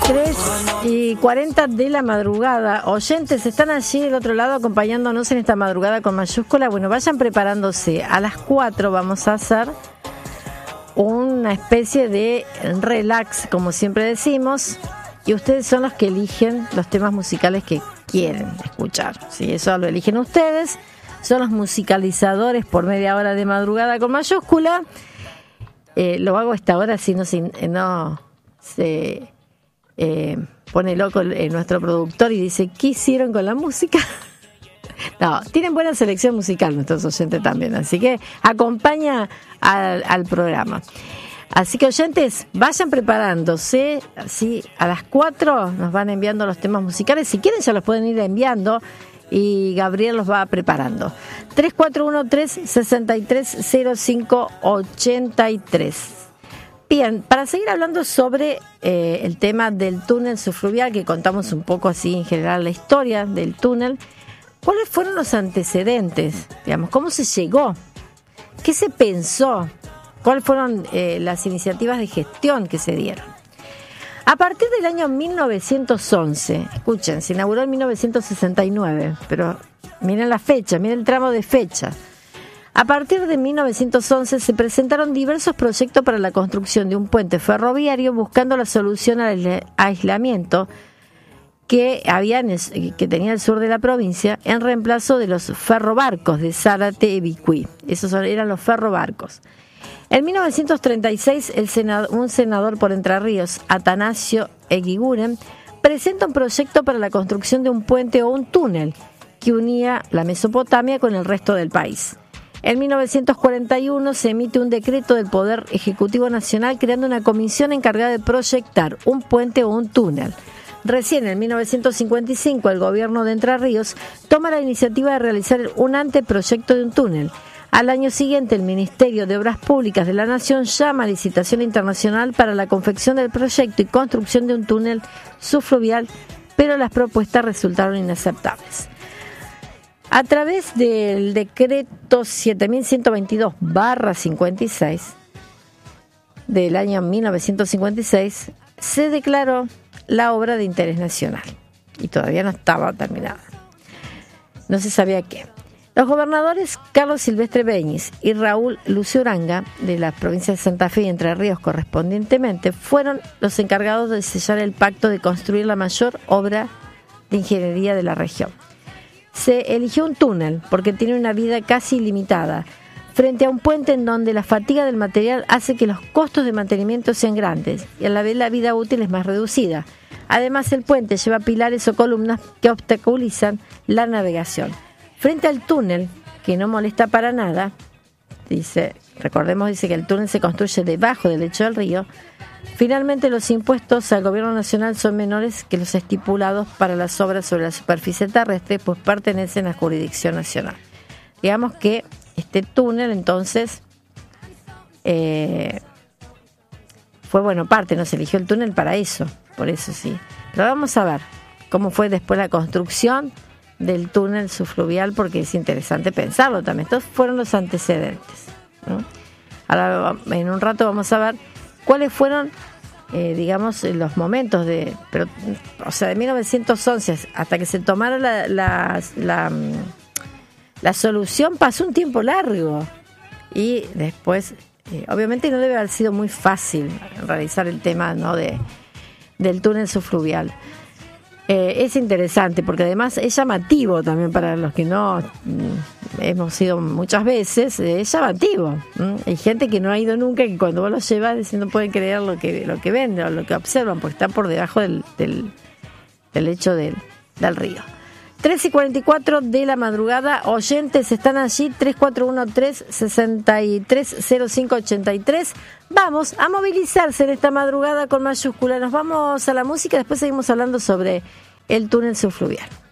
3:40 de la madrugada. Oyentes, están allí del otro lado acompañándonos en esta madrugada con mayúscula. Bueno, vayan preparándose. A las 4 vamos a hacer una especie de relax, como siempre decimos, y ustedes son los que eligen los temas musicales que quieren escuchar. Sí, eso lo eligen ustedes. Son los musicalizadores por media hora de madrugada con mayúscula. Lo hago a esta hora, si no se pone loco nuestro productor y dice, ¿qué hicieron con la música? No, tienen buena selección musical nuestros oyentes también, así que acompaña al programa. Así que, oyentes, vayan preparándose. Así a las 4 nos van enviando los temas musicales. Si quieren ya los pueden ir enviando y Gabriel los va preparando. 3413-630583. Bien, para seguir hablando sobre el tema del túnel subfluvial, que contamos un poco así en general la historia del túnel, ¿cuáles fueron los antecedentes? Digamos, ¿cómo se llegó? ¿Qué se pensó? ¿Cuáles fueron las iniciativas de gestión que se dieron? A partir del año 1911, escuchen, se inauguró en 1969, pero miren la fecha, miren el tramo de fecha. A partir de 1911 se presentaron diversos proyectos para la construcción de un puente ferroviario buscando la solución al aislamiento que tenía el sur de la provincia en reemplazo de los ferrobarcos de Zárate y Vicuí. Esos eran los ferrobarcos. En 1936, un senador por Entre Ríos, Atanasio Eguiguren, presenta un proyecto para la construcción de un puente o un túnel que unía la Mesopotamia con el resto del país. En 1941 se emite un decreto del Poder Ejecutivo Nacional creando una comisión encargada de proyectar un puente o un túnel. Recién en 1955 el gobierno de Entre Ríos toma la iniciativa de realizar un anteproyecto de un túnel. Al año siguiente el Ministerio de Obras Públicas de la Nación llama a licitación internacional para la confección del proyecto y construcción de un túnel subfluvial, pero las propuestas resultaron inaceptables. A través del decreto 7122/56 del año 1956 se declaró la obra de interés nacional y todavía no estaba terminada. No se sabía qué. Los gobernadores Carlos Silvestre Beñis y Raúl Lucio Uranga, de las provincias de Santa Fe y Entre Ríos correspondientemente, fueron los encargados de sellar el pacto de construir la mayor obra de ingeniería de la región. Se eligió un túnel porque tiene una vida casi ilimitada, frente a un puente en donde la fatiga del material hace que los costos de mantenimiento sean grandes y a la vez la vida útil es más reducida. Además, el puente lleva pilares o columnas que obstaculizan la navegación. Frente al túnel, que no molesta para nada, dice que el túnel se construye debajo del lecho del río. Finalmente, los impuestos al gobierno nacional son menores que los estipulados para las obras sobre la superficie terrestre, pues pertenecen a jurisdicción nacional. Digamos que este túnel, entonces, fue parte, no se eligió el túnel para eso, por eso sí. Pero vamos a ver cómo fue después la construcción del túnel subfluvial, porque es interesante pensarlo también. Estos fueron los antecedentes, ¿no? Ahora, en un rato vamos a ver cuáles fueron, los momentos de 1911 hasta que se tomara la solución, pasó un tiempo largo y después, obviamente no debe haber sido muy fácil realizar el tema, ¿no?, del túnel subfluvial. Es interesante porque además es llamativo también para los que no hemos ido muchas veces, es llamativo. Hay gente que no ha ido nunca, que cuando vos los llevas no pueden creer lo que ven o lo que observan, porque están por debajo del lecho del río. 3:44 de la madrugada, oyentes están allí, 3413-630583. Vamos a movilizarse en esta madrugada con mayúscula. Nos vamos a la música, después seguimos hablando sobre el túnel subfluvial.